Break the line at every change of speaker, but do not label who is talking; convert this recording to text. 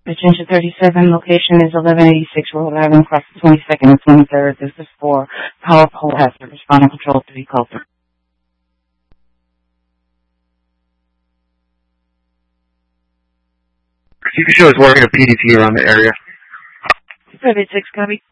Attention 37, location is 1186 Rhode Island, across the 22nd and 23rd. This is for power pole hazard. Responding control 3, call 3.
You can show us working a PDT around the area.
36, copy.